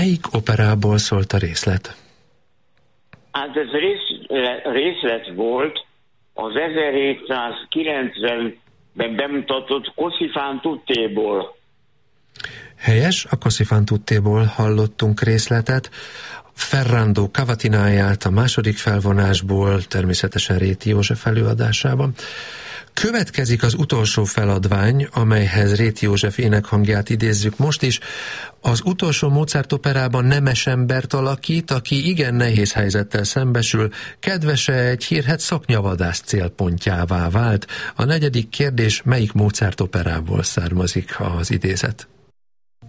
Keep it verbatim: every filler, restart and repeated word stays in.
Melyik operából szólt a részlet? Hát ez rész, részlet volt az ezerhétszázkilencvenben bemutatott Cosi fan tuttéból. Helyes, a Cosi fan tuttéból hallottunk részletet. Ferrando Cavatinai állt a második felvonásból, természetesen Réti József előadásában. Következik az utolsó feladvány, amelyhez Réti József énekhangját idézzük most is. Az utolsó Mozart operában nemes embert alakít, aki igen nehéz helyzettel szembesül, kedvese egy hírhedt szaknyavadász célpontjává vált. A negyedik kérdés, melyik Mozart operából származik az idézet?